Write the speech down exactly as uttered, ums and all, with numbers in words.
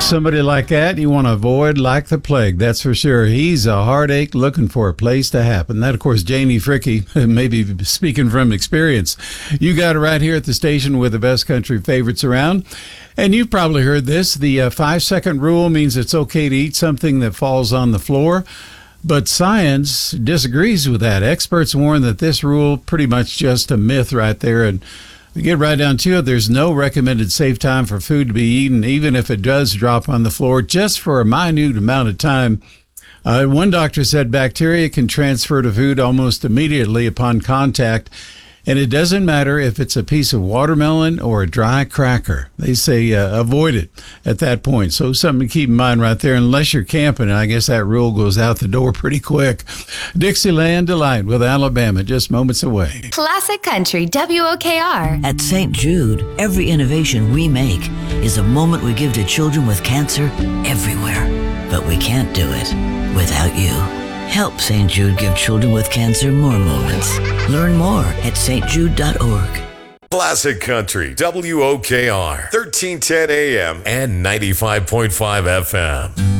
Somebody like that you want to avoid like the plague, that's for sure. He's a heartache looking for a place to happen. That, of course, Janie Fricke, maybe speaking from experience. You got it right here at the station with the best country favorites around. And you've probably heard this. The uh, five-second rule means it's okay to eat something that falls on the floor. But science disagrees with that. Experts warn that this rule pretty much just a myth right there. And to get right down to it, there's no recommended safe time for food to be eaten, even if it does drop on the floor, just for a minute amount of time. Uh, one doctor said bacteria can transfer to food almost immediately upon contact, and it doesn't matter if it's a piece of watermelon or a dry cracker. They say uh, avoid it at that point. So something to keep in mind right there, unless you're camping. I guess that rule goes out the door pretty quick. Dixieland Delight with Alabama, just moments away. Classic Country, W O K R. At Saint Jude, every innovation we make is a moment we give to children with cancer everywhere. But we can't do it without you. Help Saint Jude give children with cancer more moments. Learn more at s t jude dot org. Classic Country, W O K R, thirteen ten A M and ninety-five point five F M.